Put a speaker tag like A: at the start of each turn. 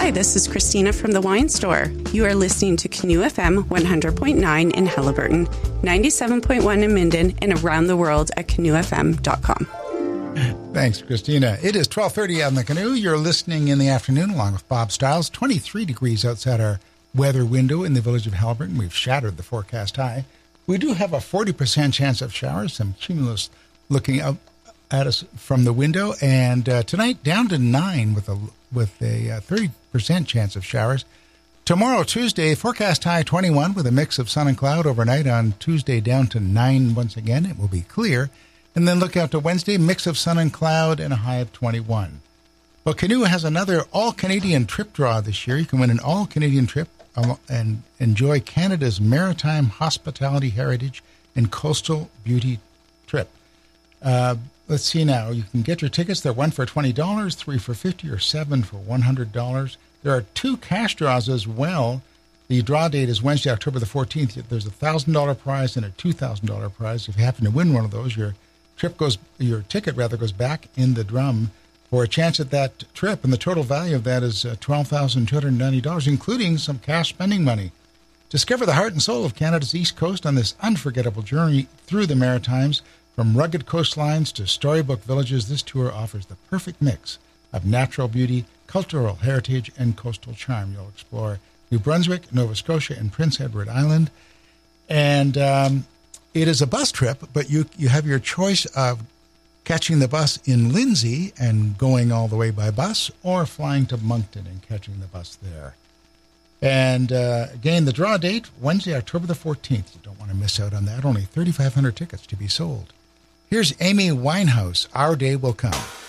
A: Hi, this is Christina from the Wine Store. You are listening to Canoe FM 100.9 in Haliburton, 97.1 in Minden, and around the world at canoefm.com.
B: Thanks, Christina. It is 12:30 on the Canoe. You're listening in the afternoon along with Bob Stiles. 23 degrees outside our weather window in the village of Haliburton. We've shattered the forecast high. We do have a 40% chance of showers, some cumulus looking up at us from the window. And tonight, down to 9 with a 30% chance of showers. Tomorrow, Tuesday, forecast high 21 with a mix of sun and cloud. Overnight on Tuesday, down to 9 once again. It will be clear. And then look out to Wednesday, mix of sun and cloud and a high of 21. Well, Canoe has another all-Canadian trip draw this year. You can win an all-Canadian trip and enjoy Canada's maritime hospitality heritage and coastal beauty trip. Let's see now. You can get your tickets. They're 1 for $20, 3 for $50, or 7 for $100. There are 2 cash draws as well. The draw date is Wednesday, October the 14th. There's a $1,000 prize and a $2,000 prize. If you happen to win one of those, your ticket goes back in the drum for a chance at that trip, and the total value of that is $12,290, including some cash spending money. Discover the heart and soul of Canada's East Coast on this unforgettable journey through the Maritimes. From rugged coastlines to storybook villages, this tour offers the perfect mix of natural beauty, cultural heritage, and coastal charm. You'll explore New Brunswick, Nova Scotia, and Prince Edward Island. And it is a bus trip, but you have your choice of catching the bus in Lindsay and going all the way by bus, or flying to Moncton and catching the bus there. And again, the draw date, Wednesday, October the 14th. You don't want to miss out on that. Only 3,500 tickets to be sold. Here's Amy Winehouse, Our Day Will Come.